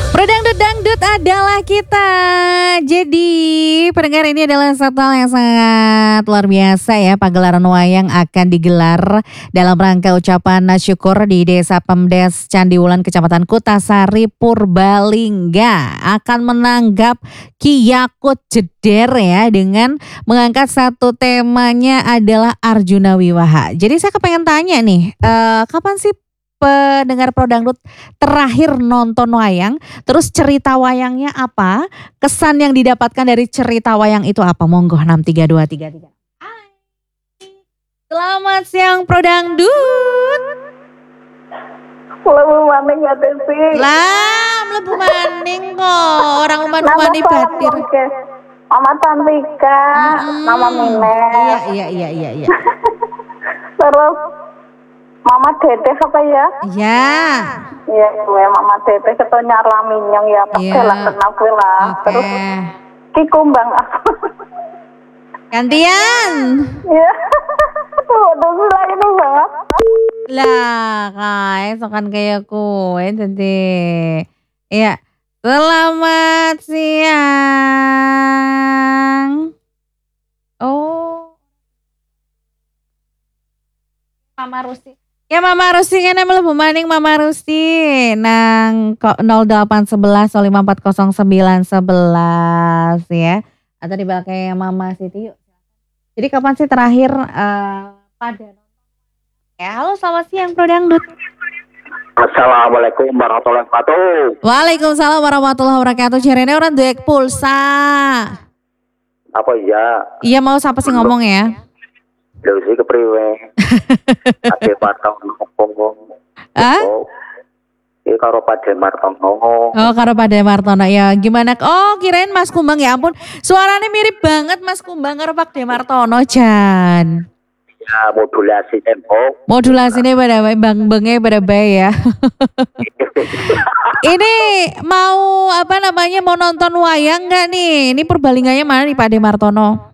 Berdangdut dangdut adalah kita. Jadi pendengar, ini adalah satu hal yang sangat luar biasa ya. Pagelaran wayang akan digelar dalam rangka ucapan syukur di Desa Pemdes Candiwulan Kecamatan Kutasari Purbalingga. Akan menanggap Kiyakut Jeder ya dengan mengangkat satu temanya adalah Arjuna Wiwaha. Jadi saya kepengen tanya nih, kapan sih pendengar Pro Dangdut terakhir nonton wayang, terus cerita wayangnya apa, kesan yang didapatkan dari cerita wayang itu apa? Monggo 63233. Selamat siang Pro Dangdut. Lebu maning ya Tesi. Lah, mlebu maning kok, orang uman-umani batir. Mama Tantika, Mama Mine. Iya. Terus Mama Dede apa ya? Iya. Iya, gue Mama Dede ketanya Laminyong ya, pakai lah kenal gue lah. Terus Ki Kumbang apa? Gantian. Iya. Waduh, gila ini banget. Lah, kae sokan kayak kowe dadi. Iya. Selamat siang. Oh. Mama Rusti. Ya Mama Rusti kene mlebu maning Mama Rusti nang 0811 5409911 ya. Atau dipakai Mama Siti yuk. Jadi kapan sih terakhir pada ya? Halo, selamat siang Pro Dangdut. Assalamualaikum warahmatullahi wabarakatuh. Waalaikumsalam warahmatullahi wabarakatuh. Jarene orang duwe pulsa. Apa iya? Iya, mau siapa sih ngomong ya? Lho sih kepriwe. Ade Martong ngomong. Ah? Iki karo Pade Martono. Oh, karo Pade Martono ya. Gimana? Oh, kirain Mas Kumbang, ya ampun. Suaranya mirip banget Mas Kumbang karo Pade Martono, Jan. Ya, modulasi tempo. Modulasinya pada bang-bangnya pada baik ya. Ini mau apa namanya, mau nonton wayang nggak nih? Ini Purbalinganya mana nih Pade Martono?